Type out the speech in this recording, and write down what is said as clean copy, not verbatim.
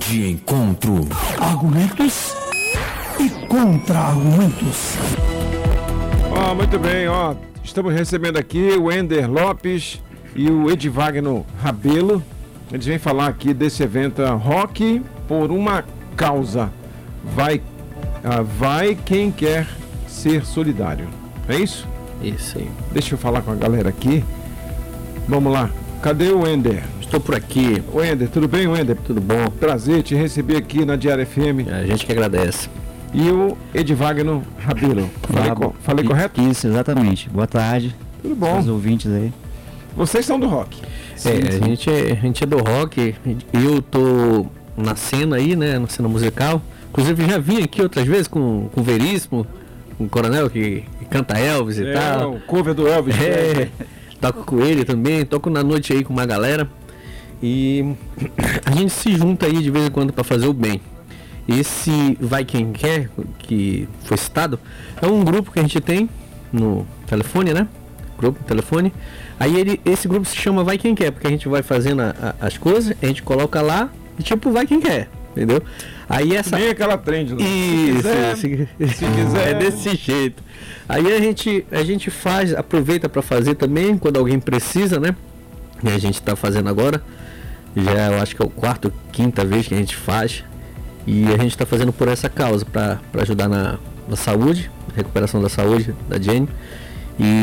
de encontro. Argumentos e contra-argumentos. Muito bem, estamos recebendo aqui o Ender Lopes e o Edvagno Rabelo. Eles vêm falar aqui desse evento Rock por uma Causa. Vai quem quer ser solidário. É isso? Isso aí. Deixa eu falar com a galera aqui. Vamos lá. Cadê o Ender? Estou por aqui. O Ender, tudo bem, Ender? Tudo bom? Prazer te receber aqui na Diário FM. A gente que agradece. E o Edvagno Rabelo. Falei correto? Isso, exatamente. Boa tarde. Tudo bom? Os ouvintes aí. Vocês são do rock. Sim. A gente é do rock. Eu tô na cena aí, né? Na cena musical. Inclusive já vim aqui outras vezes com o Veríssimo, com o Coronel que canta Elvis e tal. O cover do Elvis. Toco com ele também. Toco na noite aí com uma galera. E a gente se junta aí de vez em quando para fazer o bem. Esse Vai Quem Quer, que foi citado, é um grupo que a gente tem no telefone, né? Grupo, telefone. Aí esse grupo se chama Vai Quem Quer, porque a gente vai fazendo as coisas, a gente coloca lá e tipo vai quem quer, entendeu? Aí essa... Nem aquela trend lá. Isso, se quiser. É desse jeito. Aí a gente faz, aproveita para fazer também quando alguém precisa, né? E a gente tá fazendo agora. Já eu acho que é o quarta ou quinta vez que a gente faz. E a gente está fazendo por essa causa, para ajudar na saúde, recuperação da saúde da Jenny. E